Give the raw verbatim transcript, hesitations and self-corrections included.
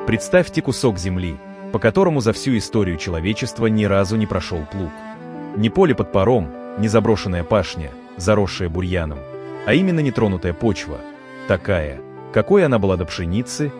Представьте кусок земли, по которому за всю историю человечества ни разу не прошел плуг. Не поле под паром, не заброшенная пашня, заросшая бурьяном, а именно нетронутая почва, такая, какой она была до пшеницы,